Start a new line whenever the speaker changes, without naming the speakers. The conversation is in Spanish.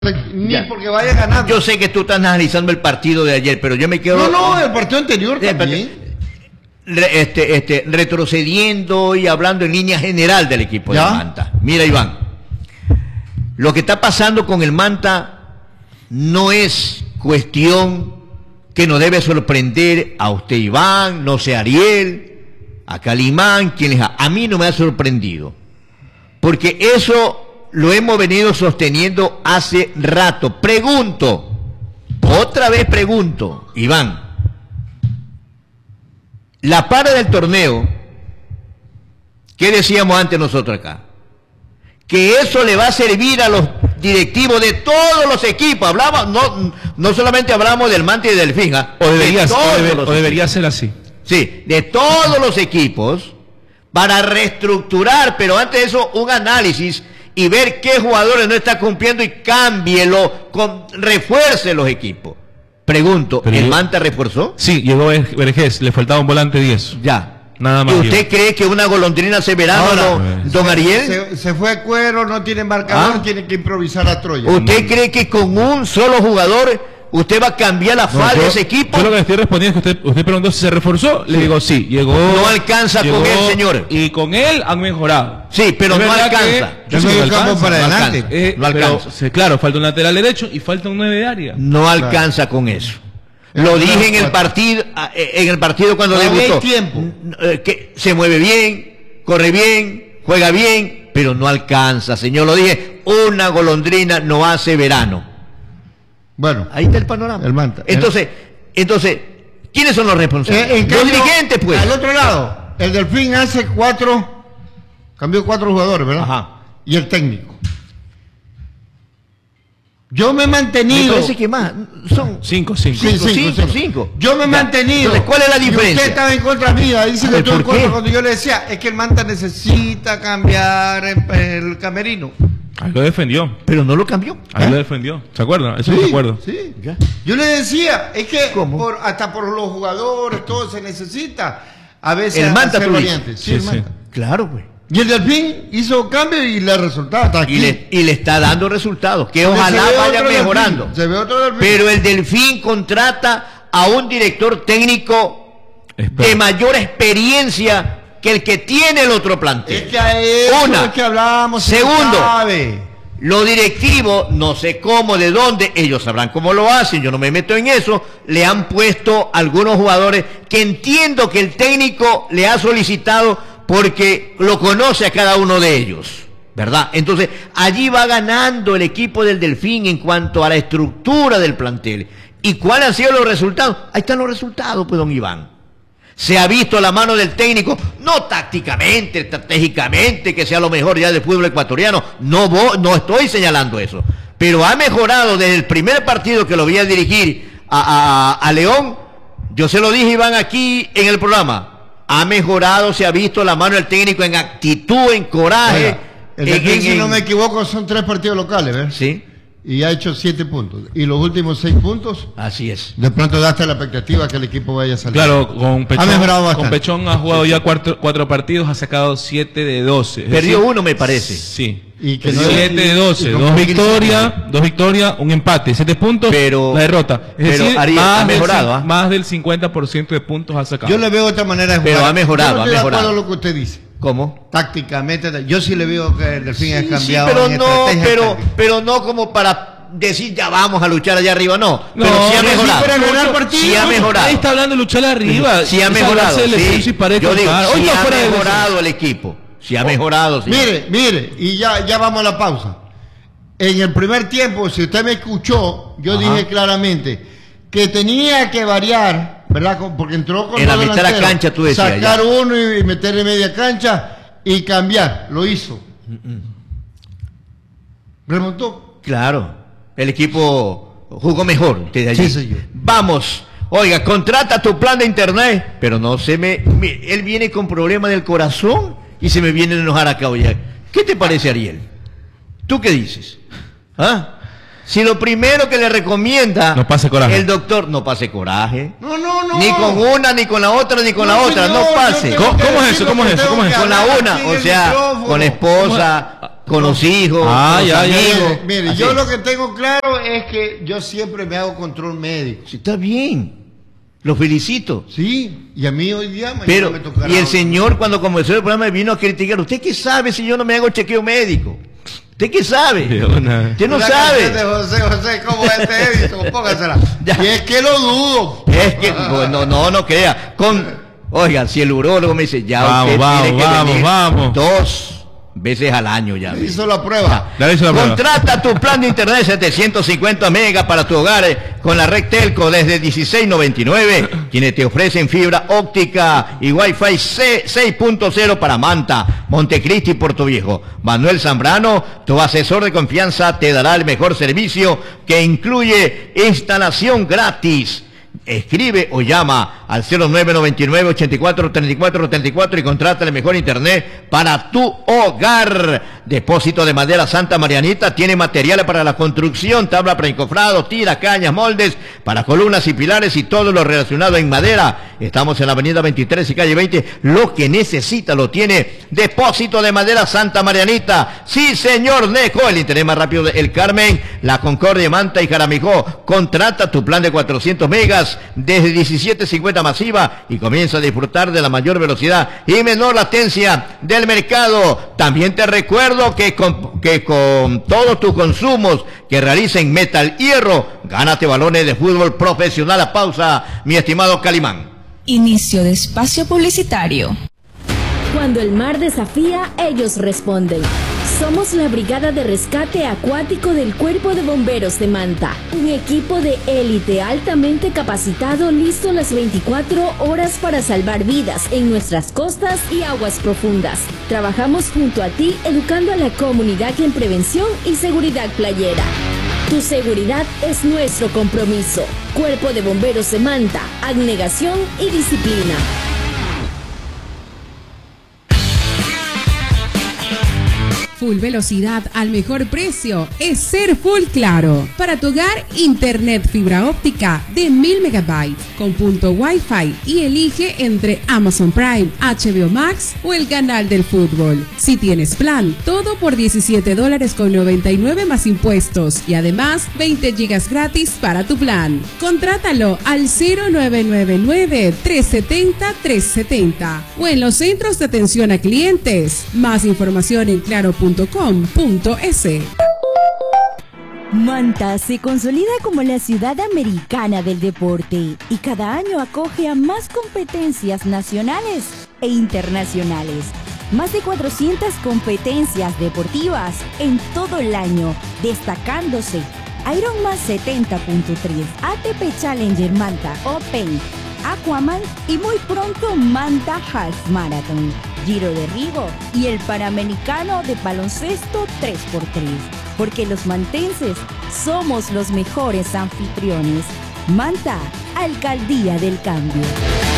Ni
Ya.
porque vaya ganando.
Yo sé que tú estás analizando el partido de ayer, pero yo me quedo...
No, el partido anterior también.
Retrocediendo y hablando en línea general del equipo
¿Ya?
del Manta. Mira, Iván, lo que está pasando con el Manta no es cuestión que nos debe sorprender a usted, Iván, no sé, Ariel, a Calimán, quienes a mí no me ha sorprendido, porque eso lo hemos venido sosteniendo hace rato. Pregunto, otra vez pregunto, Iván, la para del torneo, ¿qué decíamos antes nosotros acá? Que eso le va a servir a los directivos de todos los equipos. Hablamos, no solamente hablamos del Manta y del Delfín, ¿ah?
O debería ser así.
Sí, de todos los equipos, para reestructurar, pero antes de eso un análisis y ver qué jugadores no están cumpliendo y cámbielo, refuerce los equipos. Pregunto,
Pero
¿el Manta refuerzó?
Sí, llegó Vergés, le faltaba un volante 10.
Ya.
Nada más.
¿Y usted cree que una golondrina Severano, don Ariel?
Se fue a cuero, no tiene marcador, tiene que improvisar a Troya.
¿Usted cree que con un solo jugador usted va a cambiar la faz de ese equipo?
Yo lo que le estoy respondiendo es que usted preguntó si se reforzó. Le digo sí, llegó.
No alcanza con él, señor.
Y con él han mejorado.
Sí, pero no alcanza.
Yo soy el campo para adelante.
No alcanza.
Claro, falta un lateral derecho y falta un 9 de área.
No alcanza con eso. Lo dije en el partido cuando debutó. Que se mueve bien, corre bien, juega bien, pero no alcanza, señor. Lo dije, una golondrina no hace verano.
Bueno,
ahí está el panorama.
El Manta.
Entonces, ¿quiénes son los responsables? Los dirigentes, pues.
Al otro lado, el Delfín cambió 4 jugadores, ¿verdad?
Ajá.
Y el técnico. Yo me he mantenido.
Me parece que más. Son
5.
Yo me he mantenido.
Entonces, ¿cuál es la diferencia?
Y usted estaba en contra mía. Dice que estoy en contra cuando yo le decía, es que el Manta necesita cambiar el camerino.
Ahí lo defendió.
Pero no lo cambió.
Ahí lo defendió. ¿Se acuerdan? Eso
Sí,
me acuerdo.
Sí. Yo le decía, es que hasta por los jugadores, todo se necesita. A veces
el Manta
hacer variantes. Sí, el Manta.
Claro, pues.
Y el Delfín hizo cambio y le resultado está aquí.
Y le está dando resultados, que ojalá vaya mejorando.
Se ve otro Delfín.
Pero el Delfín contrata a un director técnico de mayor experiencia que el que tiene el otro plantel.
Es que a eso es que hablábamos.
Segundo, los directivos, no sé cómo, de dónde, ellos sabrán cómo lo hacen, yo no me meto en eso, le han puesto algunos jugadores que entiendo que el técnico le ha solicitado porque lo conoce a cada uno de ellos, ¿verdad? Entonces, allí va ganando el equipo del Delfín en cuanto a la estructura del plantel. ¿Y cuáles han sido los resultados? Ahí están los resultados, pues, don Iván. Se ha visto la mano del técnico, no tácticamente, estratégicamente, que sea lo mejor ya del fútbol ecuatoriano. No estoy señalando eso. Pero ha mejorado desde el primer partido que lo vi a dirigir a León. Yo se lo dije, Iván, aquí en el programa. Ha mejorado, se ha visto la mano del técnico en actitud, en coraje.
Si no me equivoco, son 3 partidos locales, ¿ves?
Sí.
Y ha hecho 7 puntos. Y los últimos 6 puntos.
Así es.
De pronto da hasta la expectativa que el equipo vaya a salir.
Claro, con Pechón,
ha mejorado bastante.
Con Pechón ha jugado ya 4 partidos, ha sacado 7 de 12.
Perdió uno, me parece.
Sí.
Y que
7 de 12, 2 victorias, un empate, 7 puntos,
pero,
la derrota. Es decir,
Ariel, ha mejorado,
más del 50% de puntos ha sacado.
Yo le veo otra manera de jugar.
Pero ha mejorado,
yo no
ha
estoy
mejorado.
de acuerdo a lo que usted dice.
¿Cómo?
Tácticamente, yo sí le veo que el Delfín ha cambiado.
Sí, pero no como para decir ya vamos a luchar allá arriba, no. Pero sí ha mejorado. Sí ha mejorado.
Ahí está hablando de luchar arriba.
Sí ha mejorado. Yo digo, sí ha mejorado el equipo. Sí ha mejorado.
Mire, y ya vamos a la pausa. En el primer tiempo, si usted me escuchó, yo dije claramente que tenía que variar, ¿verdad? Porque entró con
en la mitad de la cancha, tú decías.
Sacar uno y meterle media cancha y cambiar. Lo hizo. Remontó.
Claro. El equipo jugó mejor.
Sí, señor.
Vamos. Oiga, contrata tu plan de internet, pero no se él viene con problemas del corazón y se me viene a enojar acá, oye. ¿Qué te parece, Ariel? ¿Tú qué dices? ¿Ah? Si lo primero que le recomienda
no pase coraje.
El doctor, no pase coraje.
No.
Ni con una, ni con la otra, ni con la otra.
Señor,
no pase.
¿Cómo es eso?
Con la una, o sea, con la esposa, con los hijos,
Ah,
con los
ya, ya,
amigos.
Mire,
Así.
yo lo que tengo claro es que yo siempre me hago control médico.
Sí, está bien, lo felicito.
Sí, y a mí hoy día mañana
Pero,
me tocará.
y el señor cuando comenzó el programa vino a criticar, ¿usted qué sabe si yo no me hago chequeo médico? ¿Usted qué sabe? Usted no
La
sabe.
canción de José, ¿cómo es este Edison? Póngasela.
Ya.
Y es que lo dudo.
Es que, bueno, no crea. Oiga, si el urólogo me dice, ya
Vamos,
usted
vamos,
tiene que
vamos,
venir
vamos.
2 veces al año ya. ve.
Hizo la prueba.
Dale eso a la prueba.
Contrata tu plan de internet 750 megas para tu hogar con la red Telco desde 16.99, quienes te ofrecen fibra óptica y Wi-Fi 6.0 para Manta, Montecristi y Puerto Viejo. Manuel Zambrano, tu asesor de confianza, te dará el mejor servicio que incluye instalación gratis. Escribe o llama al 0999-843434 y contrata el mejor internet para tu hogar. Depósito de madera Santa Marianita tiene materiales para la construcción, tabla para encofrado, tira, cañas, moldes para columnas y pilares y todo lo relacionado en madera. Estamos en la avenida 23 y calle 20. Lo que necesita lo tiene Depósito de madera Santa Marianita. Sí, señor Neco, el internet más rápido de El Carmen, La Concordia, Manta y Jaramijó. Contrata tu plan de 400 megas desde 17.50 masiva y comienza a disfrutar de la mayor velocidad y menor latencia del mercado. También te recuerdo que con todos tus consumos que realicen Metal Hierro, gánate balones de fútbol profesional. A pausa, mi estimado Calimán.
Inicio de espacio publicitario.
Cuando el mar desafía, ellos responden. Somos la Brigada de Rescate Acuático del Cuerpo de Bomberos de Manta. Un equipo de élite altamente capacitado, listo las 24 horas para salvar vidas en nuestras costas y aguas profundas. Trabajamos junto a ti, educando a la comunidad en prevención y seguridad playera. Tu seguridad es nuestro compromiso. Cuerpo de Bomberos de Manta, abnegación y disciplina.
Full velocidad al mejor precio es ser Full Claro. Para tu hogar, internet fibra óptica de 1000 megabytes con punto Wi-Fi y elige entre Amazon Prime, HBO Max o el canal del fútbol. Si tienes plan, todo por $17.99 más impuestos y además 20 gigas gratis para tu plan. Contrátalo al 0999-370-370 o en los centros de atención a clientes. Más información en claro.com.es.
Manta se consolida como la ciudad americana del deporte y cada año acoge a más competencias nacionales e internacionales. Más de 400 competencias deportivas en todo el año, destacándose Ironman 70.3, ATP Challenger Manta Open, Aquaman y muy pronto Manta Half Marathon, Giro de Rigo y el Panamericano de baloncesto 3x3. Porque los mantenses somos los mejores anfitriones. Manta, Alcaldía del Cambio.